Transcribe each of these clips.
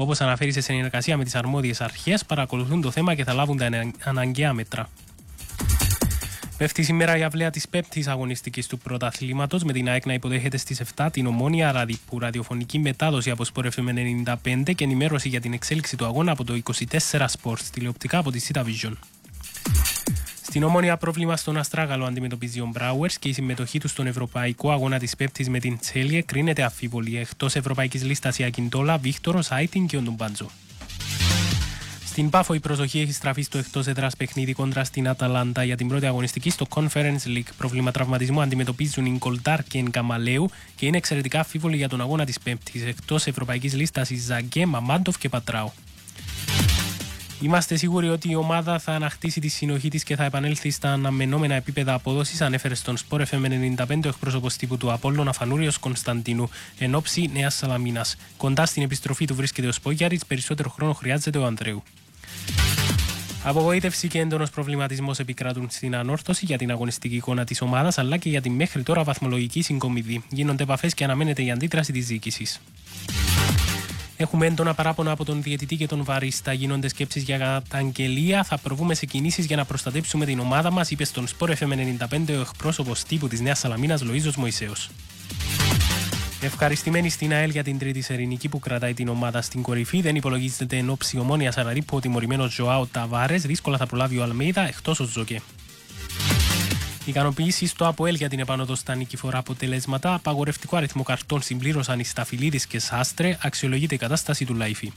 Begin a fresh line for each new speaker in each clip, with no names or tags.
Όπως αναφέρει, σε συνεργασία με τις αρμόδιες αρχές, παρακολουθούν το θέμα και θα λάβουν τα αναγκαία μέτρα. Πέφτει σήμερα η αυλαία της πέμπτης αγωνιστικής του πρωταθλήματος, με την ΑΕΚ να υποδέχεται στις 7 την Ομόνοια που ραδιοφωνική μετάδοση από Sport FM 95 και ενημέρωση για την εξέλιξη του αγώνα από το 24 Sports, τηλεοπτικά από τη Cita Vision. Στην Ομόνοια πρόβλημα στον Αστράγαλο αντιμετωπίζει ο Μπράουερς και η συμμετοχή του στον ευρωπαϊκό αγώνα της πέμπτης με την Τσέλιε κρίνεται αμφίβολη. Εκτός ευρωπαϊκής λίστας η Ακιντόλα, Βίκτορος, Άιτιν και ο Ντουμπάντζο. Στην Πάφο η προσοχή έχει στραφεί στο εκτός έδρας παιχνίδι κόντρα στην Αταλάντα για την πρώτη αγωνιστική στο Conference League. Πρόβλημα τραυματισμού αντιμετωπίζουν η Γκολτάρ και η Καμαλέου και είναι εξαιρετικά αμφίβολοι για τον αγώνα της πέμπτης. Εκτός ευρωπαϊκής λίστας η Ζαγκέ, Μαμάντοφ και Πατράου. Είμαστε σίγουροι ότι η ομάδα θα ανακτήσει τη συνοχή της και θα επανέλθει στα αναμενόμενα επίπεδα απόδοσης, ανέφερε στον Sport FM 95 ο εκπρόσωπος τύπου του Απόλλων Αφανούριος Κωνσταντίνου εν ώψη Νέας Σαλαμίνας. Κοντά στην επιστροφή του βρίσκεται ο Σπόγιαριτς, περισσότερο χρόνο χρειάζεται ο Ανδρέου. Απογοήτευση και έντονος προβληματισμός επικράτουν στην ανόρθωση για την αγωνιστική εικόνα της ομάδας αλλά και για τη μέχρι τώρα βαθμολογική συγκομιδή. Γίνονται επαφές και αναμένεται η αντίδραση της διοίκησης. Έχουμε έντονα παράπονα από τον διαιτητή και τον βαρίστα. Γίνονται σκέψεις για καταγγελία. Θα προβούμε σε κινήσεις για να προστατέψουμε την ομάδα μας, είπε στον Sport FM 95 ο εκπρόσωπος τύπου της Νέας Σαλαμίνας Λοΐζος Μωυσέος. Ευχαριστημένοι στην ΑΕΛ για την τρίτη σερινική που κρατάει την ομάδα στην κορυφή. Δεν υπολογίζεται εν όψη Ομόνοιας Αραρίπου ο τιμωρημένος Ζωάο Ταβάρες. Δύσκολα θα προλάβει ο Αλμέιδα, εκτός ο Ζοκέ. Ικανοποίηση στο ΑΠΟΕΛ για την επάνωδο στα νικηφορά αποτελέσματα. Απαγορευτικό αριθμό καρτών συμπλήρωσαν οι Σταφυλίδης και Σάστρε. Αξιολογείται η κατάσταση του Λαϊφή.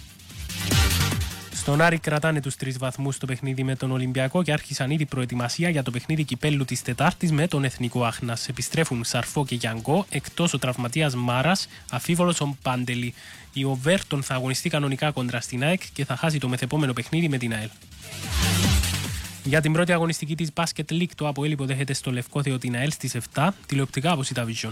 Στον Άρη κρατάνε τους 3 βαθμούς στο παιχνίδι με τον Ολυμπιακό και άρχισαν ήδη προετοιμασία για το παιχνίδι κυπέλλου της Τετάρτης με τον Εθνικό Άχνας. Επιστρέφουν Σαρφό και Γιανγκό, εκτός ο τραυματίας Μάρας, αφίβολος ο Πάντελη. Η Οβέρτον θα αγωνιστεί κανονικά κόντρα στην ΑΕΚ και θα χάσει το μεθεπόμενο παιχνίδι με την ΑΕΛ. Για την πρώτη αγωνιστική της Basket League, το ΑΠΟΕΛ υποδέχεται στο Λευκόθεο την ΑΕΛ στις 7, τηλεοπτικά από Cita Vision.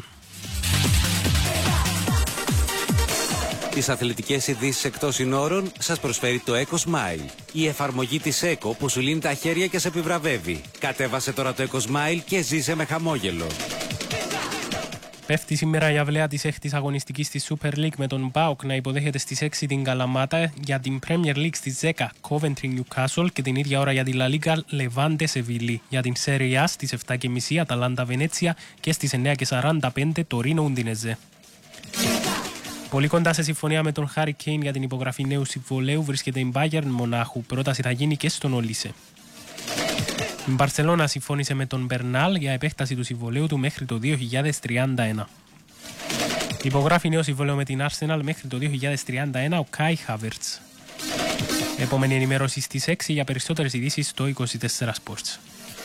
Τις αθλητικές ειδήσεις εκτός συνόρων σας προσφέρει το EcoSmile. Η εφαρμογή της Eco που σου λύνει τα χέρια και σε επιβραβεύει. Κατέβασε τώρα το EcoSmile και ζήσε με χαμόγελο.
Πέφτει σήμερα η αυλαία της 6ης αγωνιστικής της Super League με τον ΠΑΟΚ να υποδέχεται στις 6 την Καλαμάτα, για την Premier League στις 10 Coventry Newcastle και την ίδια ώρα για τη La Liga Levante Sevilla. Για την Serie A στις 7.30 Αταλάντα Βενέτσια και στις 9.45 Τωρίνο Ουντινεζέ. Πολύ κοντά σε συμφωνία με τον Harry Kane για την υπογραφή νέου συμβολέου βρίσκεται η Bayern Μονάχου. Πρόταση θα γίνει και στον Ολίσε. Η Μπαρσελόνα συμφώνησε με τον Μπερνάλ για επέκταση του συμβολέου του μέχρι το 2031. Υπογράφει νέο συμβολέο με την Arsenal μέχρι το 2031 ο Kai Havertz. Επόμενη ενημέρωση στις 6 για περισσότερες ειδήσεις στο 24 Sports.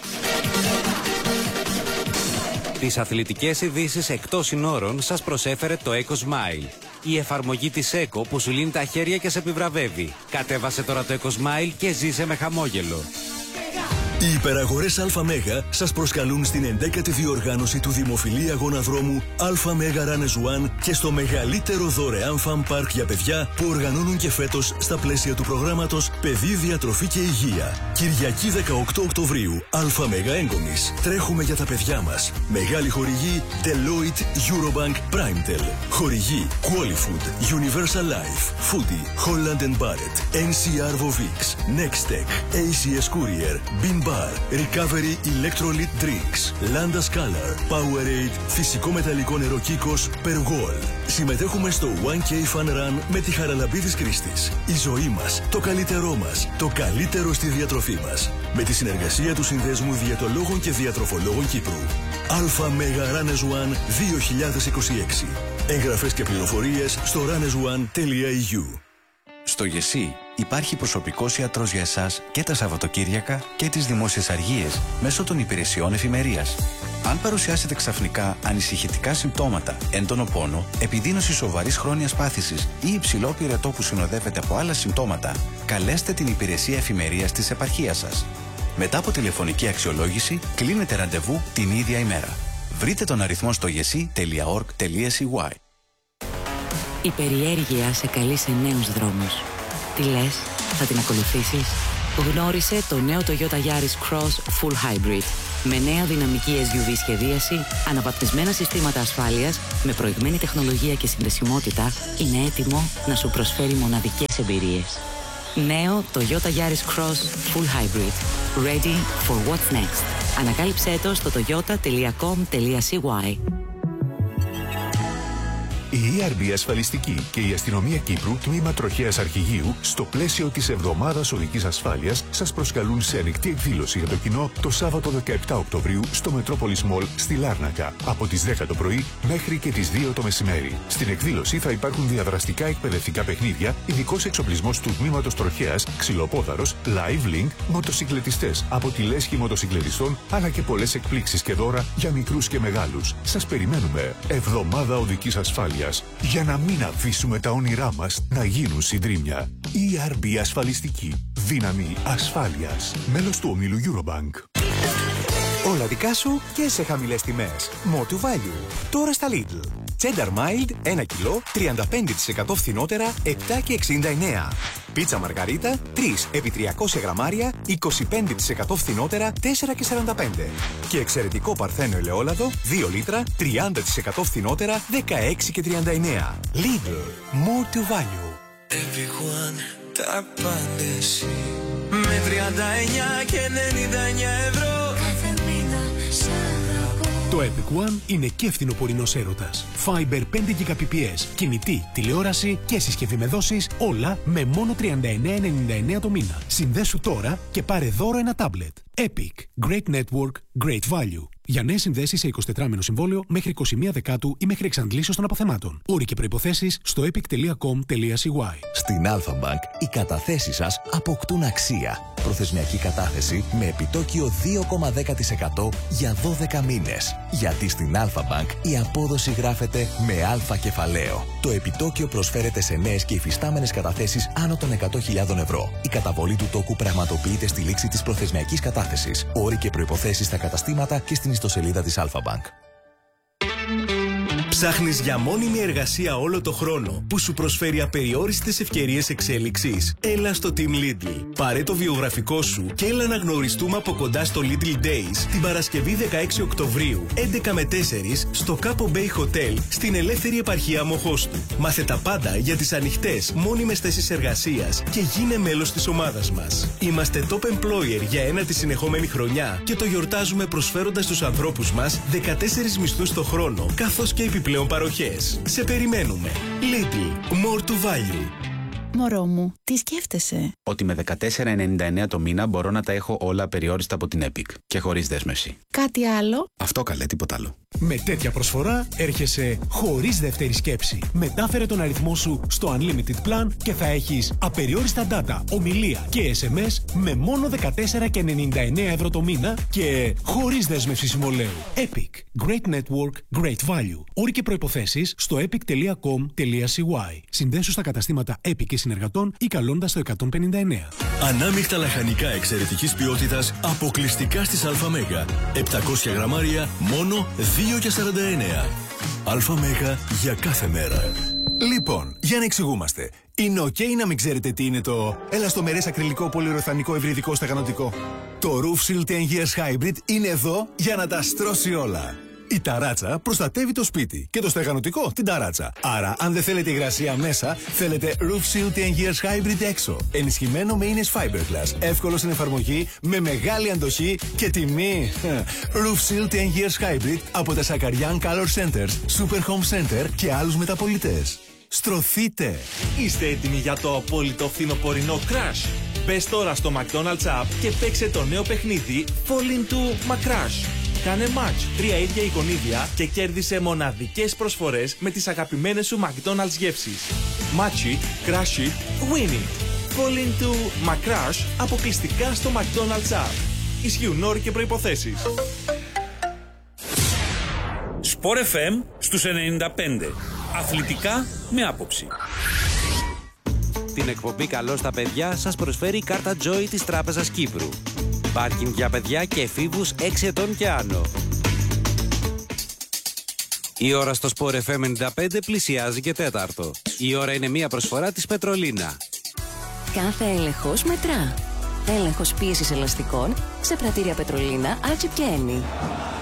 Τις αθλητικές ειδήσεις εκτός συνόρων σας προσέφερε το EcoSmile. Η εφαρμογή της Eco που σου λύνει τα χέρια και σε επιβραβεύει. Κατέβασε τώρα το EcoSmile και ζήσε με χαμόγελο.
Οι υπεραγορές ΑΜΕΓΑ σας προσκαλούν στην 11η διοργάνωση του δημοφιλή αγώνα δρόμου ΑΜΕΓΑ Runners One και στο μεγαλύτερο δωρεάν φαν πάρκ για παιδιά που οργανώνουν και φέτος στα πλαίσια του προγράμματος Παιδί, Διατροφή και Υγεία. Κυριακή 18 Οκτωβρίου, ΑΜΕΓΑ Έγκομης. Τρέχουμε για τα παιδιά μας. Μεγάλη χορηγή Deloitte, Eurobank, Primetel. Χορηγή Qualifood, Universal Life, Foodie, Holland & Barrett, NCR Vovix, Nextech, ACS Courier, Bin Bar, Recovery Electrolyte Drinks, Landa Scalar, Powerade, φυσικό μεταλλικό νερό Kikos, Pergol. Συμμετέχουμε στο 1K Fun Run με τη Χαραλαμπή της Κρίστης. Η ζωή μας, το καλύτερό μας, το καλύτερο στη διατροφή μας. Με τη συνεργασία του Συνδέσμου Διαιτολόγων και Διατροφολόγων Κύπρου. ΑΜΕΓΑ Runners One 2026. Εγγραφές και πληροφορίες στο runnersone.eu.
Στο ΓΕΣΥ υπάρχει προσωπικός ιατρός για εσάς και τα Σαββατοκύριακα και τις δημόσιες αργίες μέσω των υπηρεσιών εφημερίας. Αν παρουσιάσετε ξαφνικά ανησυχητικά συμπτώματα, έντονο πόνο, επιδείνωση σοβαρής χρόνιας πάθησης ή υψηλό πυρετό που συνοδεύεται από άλλα συμπτώματα, καλέστε την υπηρεσία εφημερίας της επαρχίας σας. Μετά από τηλεφωνική αξιολόγηση, κλείνετε ραντεβού την ίδια ημέρα. Βρείτε τον αριθμό στο gesi.org.cy.
Η περιέργεια σε καλεί σε νέους δρόμους. Τι λες, θα την ακολουθήσεις? Γνώρισε το νέο Toyota Yaris Cross Full Hybrid Με νέα δυναμική SUV σχεδίαση, αναβαθμισμένα συστήματα ασφάλειας, με προηγμένη τεχνολογία και συνδεσιμότητα, είναι έτοιμο να σου προσφέρει μοναδικές εμπειρίες. Νέο Toyota Yaris Cross Full Hybrid. Ready for what's next. Ανακάλυψέ το στο toyota.com.cy.
Η ERB Ασφαλιστική και η Αστυνομία Κύπρου, τμήμα Τροχέας Αρχηγείου, στο πλαίσιο της Εβδομάδας Οδικής Ασφάλειας, σας προσκαλούν σε ανοιχτή εκδήλωση για το κοινό το Σάββατο 17 Οκτωβρίου στο Metropolis Mall στη Λάρνακα, από τις 10 το πρωί μέχρι και τις 2 το μεσημέρι. Στην εκδήλωση θα υπάρχουν διαδραστικά εκπαιδευτικά παιχνίδια, ειδικός εξοπλισμός του τμήματος Τροχέας, ξυλοπόδαρος, live link, μοτοσυκλετιστές από τη λέσχη μοτοσυκλετιστών, αλλά και πολλές εκπλήξεις και δώρα για μικρούς και μεγάλους. Σας περιμένουμε. Εβδομάδα Οδικής Ασφάλειας. Για να μην αφήσουμε τα όνειρά μας να γίνουν συντρίμμια. ERB Ασφαλιστική. Δύναμη ασφάλειας. Μέλος του ομίλου Eurobank.
Όλα δικά σου και σε χαμηλές τιμές. More to value. Τώρα στα Lidl. Cheddar Mild 1 κιλό 35% φθηνότερα 7,69. Πίτσα Μαργαρίτα 3 επί 300 γραμμάρια 25% φθηνότερα 4,45. Και εξαιρετικό Παρθένο ελαιόλαδο 2 λίτρα 30% φθηνότερα 16,39. Lidl. More to value.
Everyone, τα πάντες με 39 και 99 ευρώ. Κάθε μήνα σ' αγαπώ.
Το Epic One είναι και φθινοπορεινός έρωτας. Fiber 5 Gbps, κινητή, τηλεόραση και συσκευή με δόσεις, όλα με μόνο 39,99 το μήνα. Συνδέσου τώρα και πάρε δώρο ένα τάμπλετ. Epic. Great network, great value. Για νέες συνδέσεις σε 24μηνο συμβόλαιο μέχρι 21 Δεκάτου ή μέχρι εξαντλήσεως των αποθεμάτων. Όροι και προϋποθέσεις στο epic.com.cy.
Στην Alpha Bank οι καταθέσεις σας αποκτούν αξία. Προθεσμιακή κατάθεση με επιτόκιο 2,10% για 12 μήνες. Γιατί στην Alpha Bank η απόδοση γράφεται με αλφα κεφαλαίο. Το επιτόκιο προσφέρεται σε νέες και υφιστάμενες καταθέσεις άνω των 100.000 ευρώ. Η καταβολή του τόκου πραγματοποιείται στη λήξη της προθεσμιακής κατάθεσης. Όροι και προϋποθέσεις στα καταστήματα και στην ιστοσελίδα της Alpha Bank.
Ψάχνεις για μόνιμη εργασία όλο το χρόνο που σου προσφέρει απεριόριστες ευκαιρίες εξέλιξης? Έλα στο Team Lidl. Πάρε το βιογραφικό σου και έλα να γνωριστούμε από κοντά στο Lidl Days την Παρασκευή 16 Οκτωβρίου 11 με 4 στο Capo Bay Hotel στην ελεύθερη επαρχία Μοχώστου. Μάθε τα πάντα για τις ανοιχτές μόνιμες θέσεις εργασίας και γίνε μέλος της ομάδας μας. Είμαστε top employer για ένατη συνεχόμενη χρονιά και το γιορτάζουμε προσφέροντας στους ανθρώπους μας 14 μισθούς το χρόνο καθώς και επιπλέον παροχές. Σε περιμένουμε. Lidl. More to value.
Μωρό μου, τι σκέφτεσαι?
Ότι με 14,99 το μήνα μπορώ να τα έχω όλα απεριόριστα από την Epic και χωρίς δέσμευση.
Κάτι άλλο?
Αυτό καλέ, τίποτα άλλο.
Με τέτοια προσφορά έρχεσαι χωρίς δεύτερη σκέψη. Μετάφερε τον αριθμό σου στο Unlimited Plan και θα έχεις απεριόριστα data, ομιλία και SMS με μόνο 14,99 ευρώ το μήνα και χωρίς δέσμευση συμβολαίου. Epic. Great network, great value. Όροι και προϋποθέσεις στο epic.com.cy. Συνδέσου στα καταστήματα Epic και συνεργατών ή καλώντας το 159.
Ανάμεικτα λαχανικά εξαιρετικής ποιότητας αποκλειστικά στις ΑΜΕΓΑ. 700 γραμμάρια μόνο 2,49. ΑΜΕΓΑ για κάθε μέρα.
Λοιπόν, για να εξηγούμαστε. Είναι ok να μην ξέρετε τι είναι το ελαστομερές ακριλικό πολυουρεθανικό ευρυδικό στεγανοτικό? Το Roof Shield 10 Years Hybrid είναι εδώ για να τα στρώσει όλα. Η ταράτσα προστατεύει το σπίτι και το στεγανοτικό την ταράτσα. Άρα, αν δεν θέλετε υγρασία μέσα, θέλετε Roof Shield 10 Years Hybrid έξω. Ενισχυμένο με Ines Fiberglass. Εύκολο στην εφαρμογή, με μεγάλη αντοχή και τιμή. Roof Shield 10 Years Hybrid από τα Sakarian Color Centers, Super Home Center και άλλους μεταπωλητές. Στρωθείτε!
Είστε έτοιμοι για το απόλυτο φθινοπορεινό crash? Μπες τώρα στο McDonald's App και παίξε το νέο παιχνίδι Fall into McCrash. Κάνε match 3 ίδια εικονίδια και κέρδισε μοναδικές προσφορές με τις αγαπημένες σου McDonald's γεύσεις. Match it, crash it, win it. Fall into McCrash αποκλειστικά στο McDonald's App. Ισχύουν όροι και προϋποθέσεις.
Sport FM στους 95. Αθλητικά με άποψη.
Την εκπομπή «Καλώς τα παιδιά» σας προσφέρει η κάρτα Joy της Τράπεζας Κύπρου. Πάρκινγκ για παιδιά και εφήβους 6 ετών και άνω. Η ώρα στο Sport FM 95 πλησιάζει και τέταρτο. Η ώρα είναι μια προσφορά της Πετρολίνα.
Κάθε έλεγχος μετρά.
Έλεγχος πίεσης ελαστικών σε πρατήρια Πετρολίνα, Άλτσιπ και Ένι.